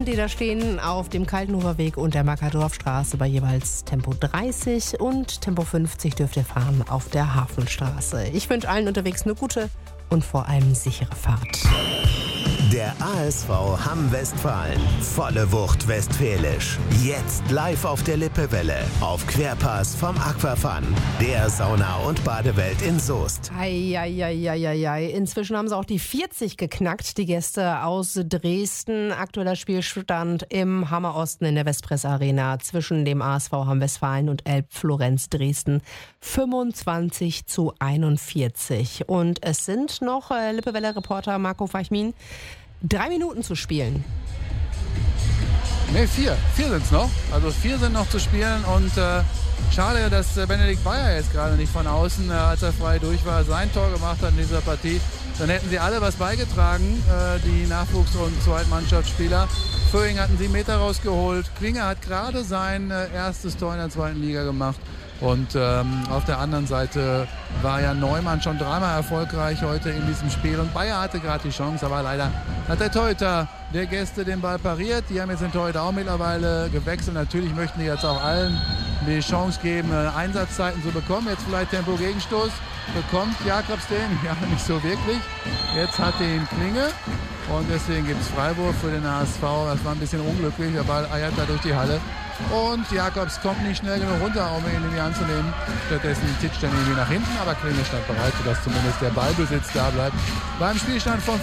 die da stehen auf dem Kaltenhofer Weg und der Mackerdorfstraße bei jeweils Tempo 30 und Tempo 50 dürft ihr fahren auf der Hafenstraße. Ich wünsche allen unterwegs eine gute und vor allem sichere Fahrt. Der ASV Hamm-Westfalen. Volle Wucht westfälisch. Jetzt live auf der Lippewelle. Auf Querpass vom Aquafun. Der Sauna- und Badewelt in Soest. Eieieiei. Inzwischen haben sie auch die 40 geknackt, die Gäste aus Dresden. Aktueller Spielstand im Hammer Osten in der Westpress Arena zwischen dem ASV Hamm-Westfalen und Elbflorenz Dresden. 25:41. Und es sind noch Lippewelle-Reporter Marco Feichmin 3 Minuten zu spielen. Ne, 4. 4 sind es noch. Also 4 sind noch zu spielen und schade, dass Benedikt Bayer jetzt gerade nicht von außen, als er frei durch war, sein Tor gemacht hat in dieser Partie. Dann hätten sie alle was beigetragen, die Nachwuchs- und Zweitmannschaftsspieler. Föhring hat einen 7 Meter rausgeholt. Klinger hat gerade sein erstes Tor in der zweiten Liga gemacht. Und auf der anderen Seite war ja Neumann schon dreimal erfolgreich heute in diesem Spiel. Und Bayer hatte gerade die Chance, aber leider hat der Torhüter der Gäste den Ball pariert. Die haben jetzt den Torhüter auch mittlerweile gewechselt. Natürlich möchten die jetzt auch allen die Chance geben, Einsatzzeiten zu bekommen. Jetzt vielleicht Tempo-Gegenstoß. Bekommt Jakobs den? Ja, nicht so wirklich. Jetzt hat ihn Klinge. Und deswegen gibt es Freiwurf für den HSV. Das war ein bisschen unglücklich. Der Ball eiert da durch die Halle. Und Jakobs kommt nicht schnell genug runter, um ihn in die Hand zu nehmen. Stattdessen titscht er irgendwie nach hinten, aber Klinge stand bereit, sodass zumindest der Ballbesitz da bleibt. Beim Spielstand von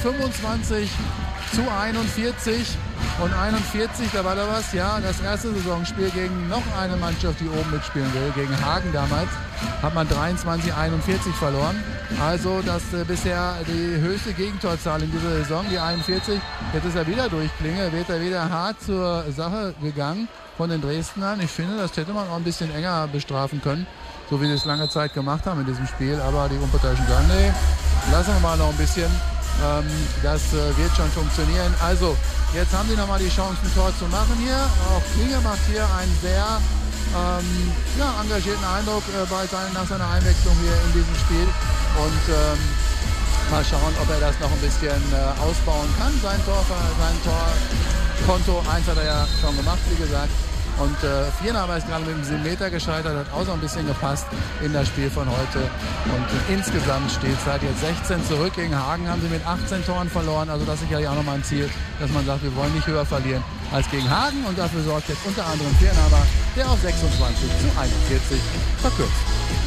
25:41. Und 41, da war da was, ja, das erste Saisonspiel gegen noch eine Mannschaft, die oben mitspielen will, gegen Hagen damals, hat man 23:41 verloren. Also das bisher die höchste Gegentorzahl in dieser Saison, die 41. Jetzt ist er wieder durch Klinge, wird er wieder hart zur Sache gegangen von den Dresdnern. Ich finde, das hätte man auch ein bisschen enger bestrafen können, so wie sie es lange Zeit gemacht haben in diesem Spiel. Aber die Unparteiischen sagen, nee, lassen wir mal noch ein bisschen. Das wird schon funktionieren. Also, jetzt haben sie nochmal die Chance, ein Tor zu machen hier. Auch Klinge macht hier einen sehr engagierten Eindruck nach seiner Einwechslung hier in diesem Spiel. Und mal schauen, ob er das noch ein bisschen ausbauen kann. Sein Torkonto, 1 hat er ja schon gemacht, wie gesagt. Und Viernaber ist gerade mit dem 7 Meter gescheitert, hat auch so ein bisschen gepasst in das Spiel von heute. Und insgesamt steht es halt jetzt 16 zurück. Gegen Hagen haben sie mit 18 Toren verloren. Also das ist sicherlich auch nochmal ein Ziel, dass man sagt, wir wollen nicht höher verlieren als gegen Hagen. Und dafür sorgt jetzt unter anderem Viernaber, der auf 26:41 verkürzt.